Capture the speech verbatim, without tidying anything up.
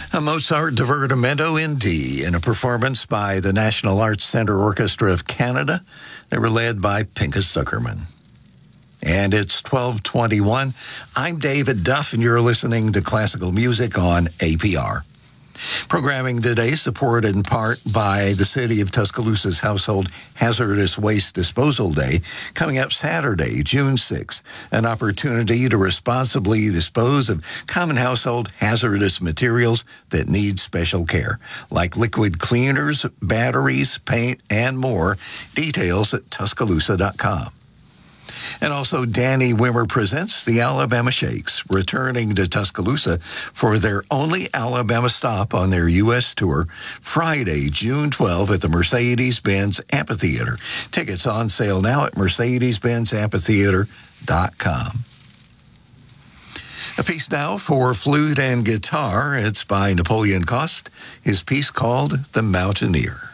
A Mozart Divertimento in D in a performance by the National Arts Centre Orchestra of Canada. They were led by Pinchas Zuckerman. And it's twelve twenty-one. I'm David Duff, and you're listening to classical music on A P R. Programming today supported in part by the City of Tuscaloosa's Household Hazardous Waste Disposal Day, coming up Saturday, June sixth, an opportunity to responsibly dispose of common household hazardous materials that need special care, like liquid cleaners, batteries, paint, and more. Details at Tuscaloosa dot com. And also, Danny Wimmer presents the Alabama Shakes, returning to Tuscaloosa for their only Alabama stop on their U S tour, Friday, June twelfth at the Mercedes-Benz Amphitheater. Tickets on sale now at Mercedes Benz Amphitheater dot com. A piece now for flute and guitar. It's by Napoleon Coste, his piece called The Mountaineer.